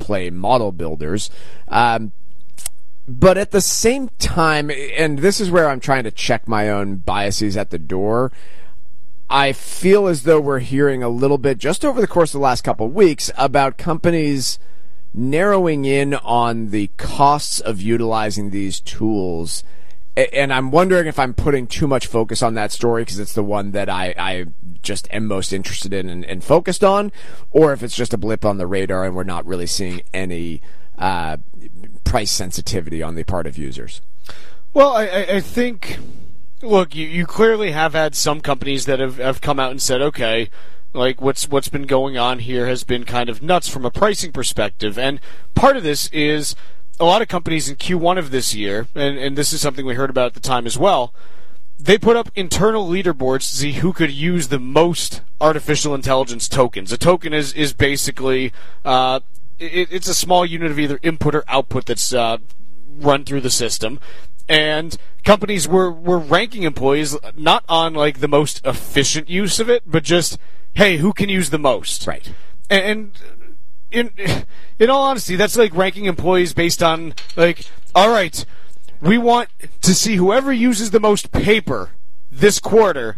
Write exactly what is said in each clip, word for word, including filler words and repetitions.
play model builders. Um, but at the same time, and this is where I'm trying to check my own biases at the door, I feel as though we're hearing a little bit, just over the course of the last couple of weeks, about companies narrowing in on the costs of utilizing these tools. And I'm wondering if I'm putting too much focus on that story because it's the one that I, I just am most interested in and, and focused on, or if it's just a blip on the radar and we're not really seeing any uh, price sensitivity on the part of users. Well, I, I think... Look, you, you clearly have had some companies that have, have come out and said, okay, like what's what's been going on here has been kind of nuts from a pricing perspective. And part of this is a lot of companies in Q one of this year, and, and this is something we heard about at the time as well, they put up internal leaderboards to see who could use the most artificial intelligence tokens. A token is, is basically, uh, it, it's a small unit of either input or output that's uh, run through the system. And companies were, were ranking employees not on like the most efficient use of it, but just, hey, who can use the most? Right. And in in all honesty, that's like ranking employees based on like, all right, we want to see whoever uses the most paper this quarter,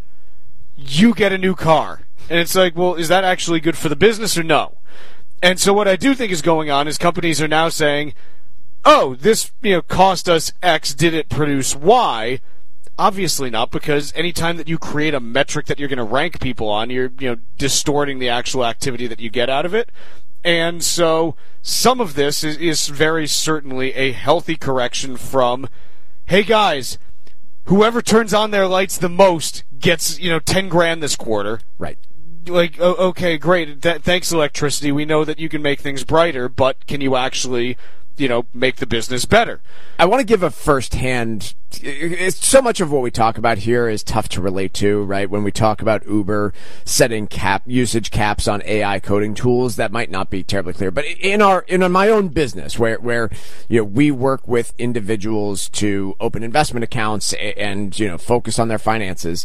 you get a new car. And it's like, well, is that actually good for the business or no? And so what I do think is going on is companies are now saying, oh, this you know cost us X, did it produce Y? Obviously not, because anytime that you create a metric that you're going to rank people on, you're you know distorting the actual activity that you get out of it. And so some of this is, is very certainly a healthy correction from, hey guys, whoever turns on their lights the most gets you know ten grand this quarter. Right. Like, okay, great. Th- thanks, electricity. We know that you can make things brighter, but can you actually you know, make the business better? I want to give a first-hand... It's, so much of what we talk about here is tough to relate to, right? When we talk about Uber setting cap usage caps on A I coding tools, that might not be terribly clear. But in our in my own business, where where you know we work with individuals to open investment accounts and you know focus on their finances,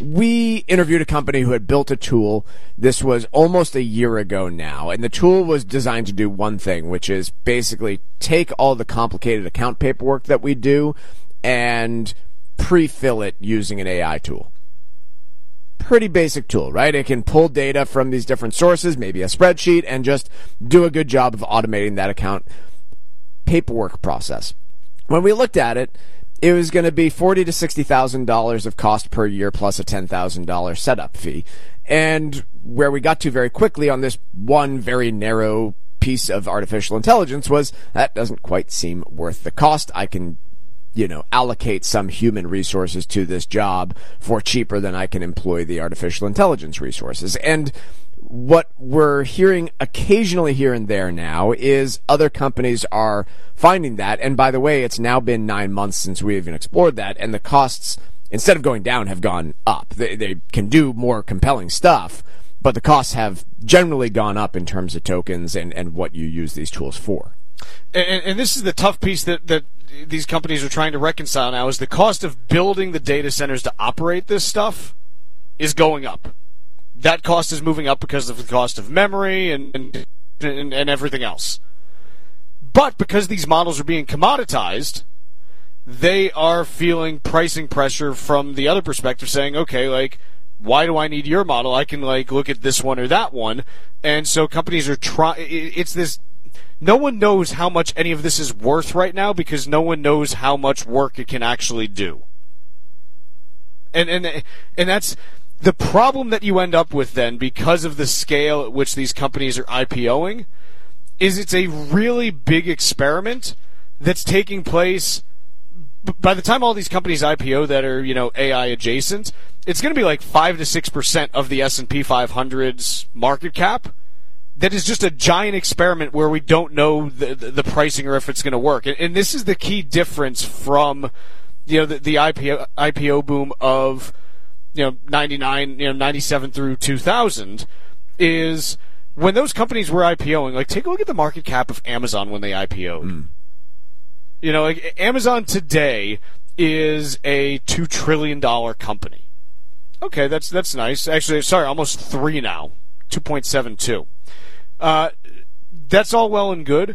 we interviewed a company who had built a tool. This was almost a year ago now, and the tool was designed to do one thing, which is basically take all the complicated account paperwork that we do and pre-fill it using an A I tool. Pretty basic tool, right? It can pull data from these different sources, maybe a spreadsheet, and just do a good job of automating that account paperwork process. When we looked at it, it was going to be forty thousand to sixty thousand dollars of cost per year plus a ten thousand dollars setup fee. And where we got to very quickly on this one very narrow piece of artificial intelligence was that doesn't quite seem worth the cost. I can you know, allocate some human resources to this job for cheaper than I can employ the artificial intelligence resources. And what we're hearing occasionally here and there now is other companies are finding that. And by the way, it's now been nine months since we even explored that, and the costs, instead of going down, have gone up. They, they can do more compelling stuff, but the costs have generally gone up in terms of tokens and, and what you use these tools for. And, and this is the tough piece that, that these companies are trying to reconcile now, is the cost of building the data centers to operate this stuff is going up. That cost is moving up because of the cost of memory and and, and, and everything else. But because these models are being commoditized, they are feeling pricing pressure from the other perspective, saying, okay, like, why do I need your model? I can, like, look at this one or that one. And so companies are trying, it's this, no one knows how much any of this is worth right now because no one knows how much work it can actually do. And and and that's the problem that you end up with then, because of the scale at which these companies are IPOing, is it's a really big experiment that's taking place. By the time all these companies I P O that are, you know, A I adjacent, it's going to be like five to six percent of the S and P five hundred's market cap. That is just a giant experiment where we don't know the, the, the pricing or if it's going to work. And, and this is the key difference from, you know, the, the I P O, I P O boom of, you know, ninety-nine, you know, ninety-seven through two thousand, is when those companies were IPOing, like, take a look at the market cap of Amazon when they I P O'd. Mm. You know, like, Amazon today is a two trillion dollars company. Okay, that's that's nice. Actually, sorry, almost three now, two point seven two. Uh, that's all well and good.